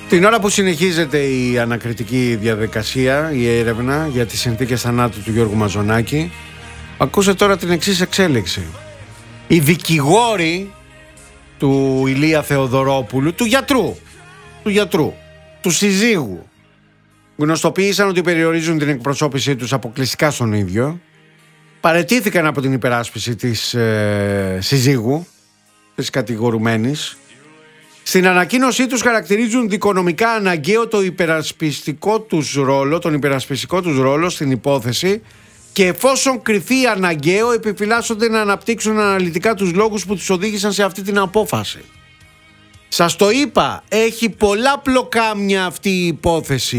Την ώρα που συνεχίζεται η ανακριτική διαδικασία, η έρευνα για τις συνθήκες θανάτου του Γιώργου Μαζονάκη, ακούσε τώρα την εξής εξέλιξη. Οι δικηγόροι του Ηλία Θεοδωρόπουλου, του γιατρού, του συζύγου, γνωστοποίησαν ότι περιορίζουν την εκπροσώπησή τους αποκλειστικά στον ίδιο, παραιτήθηκαν από την υπεράσπιση της συζύγου, της κατηγορουμένης. Στην ανακοίνωσή τους χαρακτηρίζουν δικονομικά αναγκαίο τον υπερασπιστικό τους ρόλο στην υπόθεση και εφόσον κριθεί αναγκαίο επιφυλάσσονται να αναπτύξουν αναλυτικά τους λόγους που τους οδήγησαν σε αυτή την απόφαση. Σας το είπα, έχει πολλά πλοκάμια αυτή η υπόθεση.